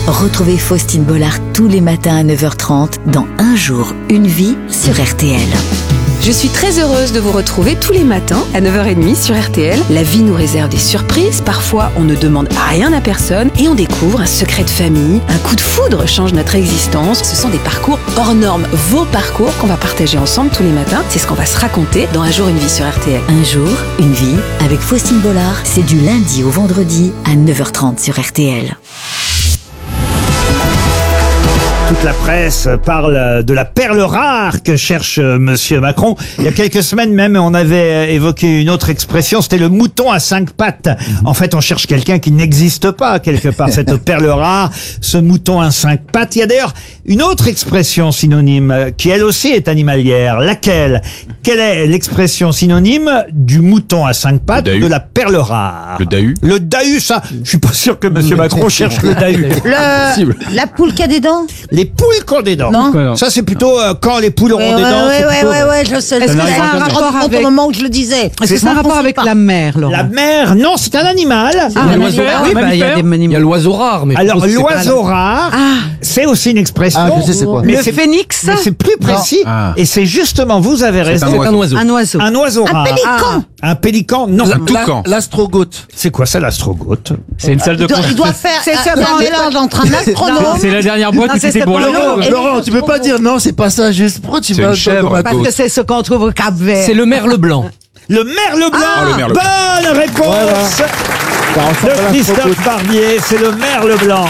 Retrouvez Faustine Bollard tous les matins à 9h30 dans Un jour, une vie sur RTL. Je suis très heureuse de vous retrouver tous les matins à 9h30 sur RTL. La vie nous réserve des surprises. Parfois, on ne demande rien à personne et on découvre un secret de famille. Un coup de foudre change notre existence. Ce sont des parcours hors normes. Vos parcours qu'on va partager ensemble tous les matins. C'est ce qu'on va se raconter dans Un jour, une vie sur RTL. Un jour, une vie avec Faustine Bollard. C'est du lundi au vendredi à 9h30 sur RTL. Toute la presse parle de la perle rare que cherche Monsieur Macron. Il y a quelques semaines même, on avait évoqué une autre expression, c'était le mouton à 5 pattes. En fait, on cherche quelqu'un qui n'existe pas quelque part, cette perle rare, ce mouton à 5 pattes. Il y a d'ailleurs une autre expression synonyme qui elle aussi est animalière. Laquelle? Quelle est l'expression synonyme du mouton à 5 pattes, de la perle rare? Le dahu. Le dahu, ça, je suis pas sûr que Monsieur Macron cherche le dahu. La poule qui a des dents. Les poules qui ont des dents. Non. Ça, c'est plutôt quand les poules auront des dents. Ouais, je sais. Est-ce que ça a un rapport avec... au moment où je le disais. Est-ce que ça a un rapport avec la mer, Laurent? La mer, non, c'est un animal. L'oiseau rare. Oui, il y a des Il y a animaux. l'oiseau rare, mais Alors, l'oiseau rare, c'est aussi une expression. Ah, je sais c'est quoi. Mais Le c'est- phénix, mais c'est plus précis. Ah. Et c'est justement, vous avez raison. un oiseau. un oiseau. Un oiseau Un rare. pélican. Un pélican, non. Un toucan. L'astrogote. C'est quoi ça, l'astrogote? C'est une salle de Il doit faire C'est ça, un non, mélange entre un astronome. C'est la dernière boîte où c'est c'était ça pour pour la Laurent. Et Laurent, tu peux pas dire non, c'est pas ça, juste pourquoi tu C'est vas une chèvre, comme un Parce que c'est ce qu'on trouve au Cap-Vert. C'est le merle blanc. Le merle blanc. le merle blanc. Bonne réponse de Christophe Barbier. C'est le merle blanc.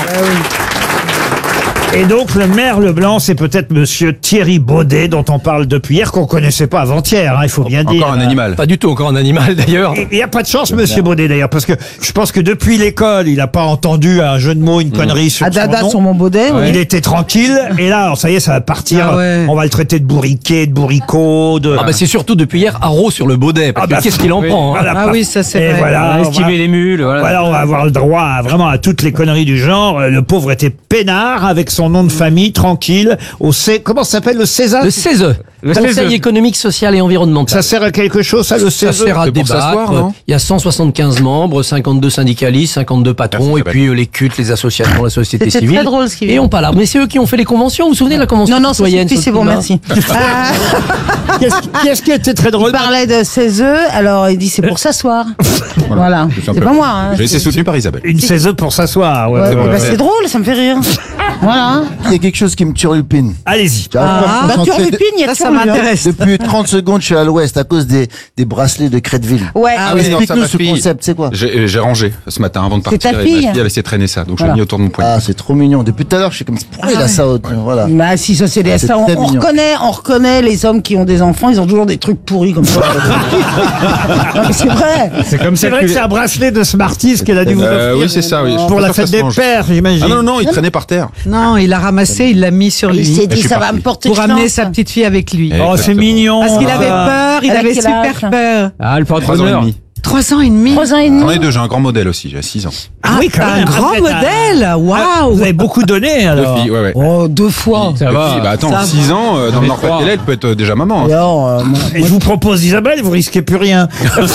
Et donc, le merle blanc, c'est peut-être monsieur Thierry Baudet, dont on parle depuis hier, qu'on connaissait pas avant-hier, hein, il faut bien dire. Encore un animal. Pas du tout, encore un animal d'ailleurs. Il n'y a pas de chance, monsieur Baudet, d'ailleurs, parce que je pense que depuis l'école, il n'a pas entendu un jeu de mots, une connerie sur son Dada nom. sur mon baudet. oui. Il était tranquille, et là, alors, ça y est, ça va partir. Ah ouais. On va le traiter de bourriquet, de bourricot, de... Ah bah c'est surtout depuis hier haro sur le baudet. Parce Ah bah, que qu'est-ce qu'il en oui. prend hein. Voilà, Ah oui, ça c'est et vrai. voilà, Esquiver les mules, voilà. Voilà, on va avoir le droit à, vraiment à toutes les conneries du genre. Le pauvre était peinard avec son nom de famille, tranquille, au comment ça s'appelle, le César? Le CESE. Le Conseil CESE. économique, social et environnemental. Ça sert à quelque chose, ça, le Ça CESE? sert à C'est pour débattre. s'asseoir, non Il y a 175 membres, 52 syndicalistes, 52 patrons, Ah, et c'est puis les cultes, les associations, la société C'était civile. très drôle ce qu'il Et vient. on parle. Mais c'est eux qui ont fait les conventions. Vous vous souvenez de la convention Non, ça citoyenne suffit, sur c'est le bon, climat merci. Qu'est-ce qui était très drôle? Il parlait de ses œufs, alors il dit c'est pour s'asseoir. Voilà. C'est pas moi. Hein. J'ai été soutenu par Isabelle. Une CESE pour s'asseoir. Ouais, Ouais, ouais, bah, ouais. c'est drôle, ça me fait rire. Voilà. Il y a quelque chose qui me turlupine. Allez-y. J'arrive pas à me Bah, tu concentrer. rupines, il y a Ça toujours eu, hein. m'intéresse. Depuis 30 secondes, je suis à l'ouest à cause des bracelets de Créteville. Ouais. Explique-nous ce concept, c'est quoi? J'ai rangé ce matin avant de C'est partir. ta et fille ma fille a laissé traîner ça. Donc je Voilà. l'ai mis autour de mon poignet. Ah, c'est trop mignon. Depuis tout à l'heure, je suis comme ça. Pourquoi il a ça voilà. Bah si ça c'est des C'est ça, très mignon. on reconnaît les hommes qui ont des enfants, ils ont toujours des trucs pourris comme ça. Non, mais c'est vrai. C'est comme C'est ça vrai que c'est un bracelet de Smarties qu'elle a dû vous offrir. Oui, c'est ça, oui. Je Pour la préfère fête que ça des se mange. pères, j'imagine. Ah non, il traînait par terre. Non, il a ramassé, il l'a mis sur Il lui. s'est dit suis ça va parti. me porter Pour amener chance. sa petite fille avec lui. Eh, Oh, c'est exactement. mignon. Parce qu'il avait Ah. peur, il Elle a avait quel super âge peur. Ah, le 3 ans et porte-bonheur. demi. 3 ans et demi. 3 ans et demi. J'en ai deux, j'ai un grand modèle aussi, j'ai 6 ans. Ah, oui, quand t'as un même. grand Ah, modèle. Ah, Waouh. vous avez beaucoup donné, alors. Deux filles, ouais. Oh, 2 fois. Ça va. Bah attends, Ça 6 ans, dans le mais Nord-Pas-de-Calais, elle peut être déjà maman. hein. Alors, Et je vous propose Isabelle, vous risquez plus rien.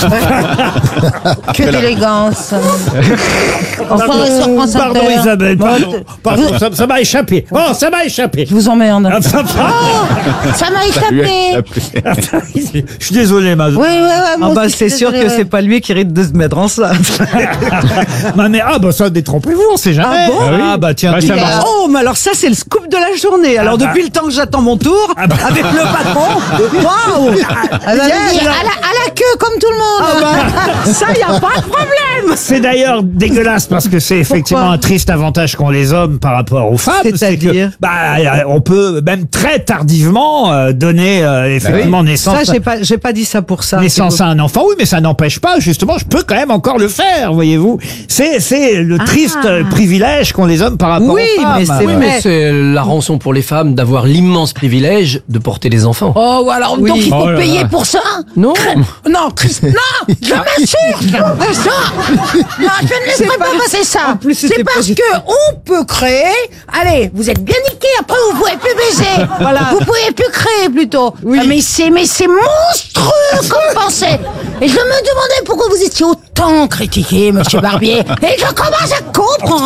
que d'élégance. Enfin, sur France Pardon Inter. Isabelle, pardon. Bon, Pardon, ça m'a échappé. Oh, ça m'a échappé. Je vous emmerde. Enfin, Ça m'a échappé. je suis désolé, ma. Oui. Ah moi bah aussi, c'est je suis sûr que désolée, c'est pas lui qui risque de se mettre enceinte. Ma mère, ah bah ça, détrompez-vous, on sait jamais. Ah bon Ah bah tiens, Ouais, dis- ça marche. Oh, mais alors ça c'est le scoop de la journée. Alors bah. depuis le temps que j'attends mon tour, Ah bah. avec le patron, waouh. Elle va me dire, à la queue comme tout le monde. Ah bah, ça y a pas de problème. C'est d'ailleurs dégueulasse parce que c'est effectivement Pourquoi un triste avantage qu'ont les hommes par rapport aux femmes. C'est-à-dire que, on peut même très tardivement donner effectivement naissance. Ça j'ai pas dit ça pour ça. Naissance à un enfant, oui, mais ça n'empêche pas, justement, je peux quand même encore le faire, voyez-vous. C'est le triste privilège qu'ont les hommes par rapport Oui, aux femmes. mais c'est Oui, vrai. mais c'est la rançon pour les femmes d'avoir l'immense privilège de porter des enfants. Oh, alors Oui. donc il faut Oh là payer là. pour ça. Non Non, non, je m'assure. Non, je ne laisserai pas passer ça. En plus, c'était C'est parce positif. que on peut créer. Allez, vous êtes bien niqués. Après, vous pouvez plus baiser. Voilà. Vous pouvez plus créer plutôt. Oui. Ah, mais c'est monstrueux comme pensée. Et je me demandais pourquoi vous étiez autant critiqué, Monsieur Barbier. Et je commence à comprendre.